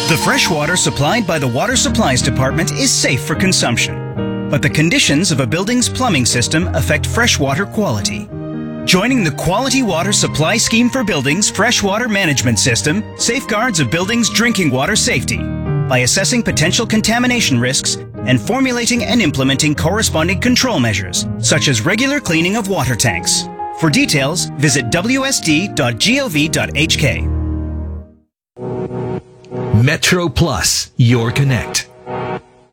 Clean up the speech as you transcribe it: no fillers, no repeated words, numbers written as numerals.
The fresh water supplied by the Water Supplies Department is safe for consumption, but the conditions of a building's plumbing system affect freshwater quality. Joining the Quality Water Supply Scheme for Buildings Freshwater Management System safeguards a building's drinking water safety by assessing potential contamination risks and formulating and implementing corresponding control measures, such as regular cleaning of water tanks. For details, visit wsd.gov.hk. Metro Plus, your connect.